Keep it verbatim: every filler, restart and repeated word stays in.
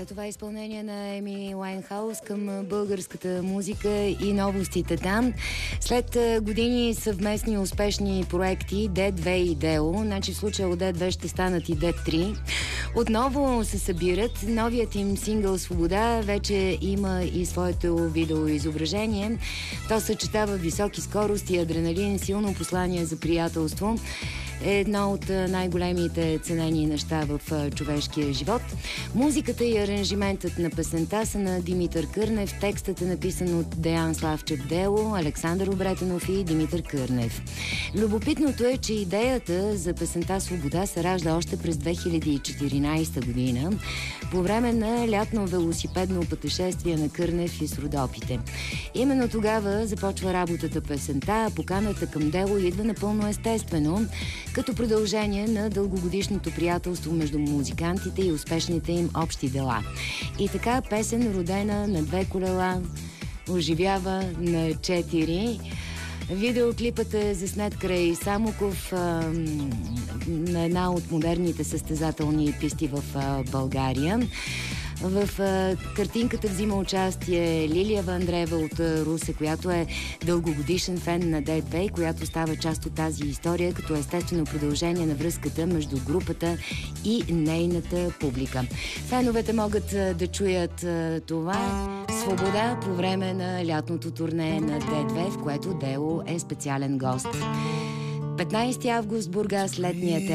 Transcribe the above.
След това изпълнение на Еми Уайнхаус към българската музика и новостите там. След години съвместни успешни проекти Д две и Дело, значи в случая Д две ще станат и Д три, отново се събират. Новият им сингъл "Свобода" вече има и своето видеоизображение. То съчетава високи скорости, адреналин, силно послание за приятелство. Е едно от най-големите ценени неща в човешкия живот. Музиката и аранжиментът на песента са на Димитър Кърнев. Текстът е написан от Деян Славчев Дело, Александър Обретенов и Димитър Кърнев. Любопитното е, че идеята за песента "Свобода" се ражда още през две хиляди и четиринайсета година, по време на лятно велосипедно пътешествие на Кърнев из Родопите. Именно тогава започва работата песента, а поканата към Дело идва напълно естествено, като продължение на дългогодишното приятелство между музикантите и успешните им общи дела. И така песен, родена на две колела, оживява на четири. Видеоклипът е заснет край Самоков, а, на една от модерните състезателни писти в а, България. В а, картинката взима участие Лилия Вандрева от а, Русе, която е дългогодишен фен на Д две и която става част от тази история, като естествено продължение на връзката между групата и нейната публика. Феновете могат а, да чуят а, това "Свобода" по време на лятното турне на Д две, в което Дело е специален гост. петнайсети август, Бургас, летният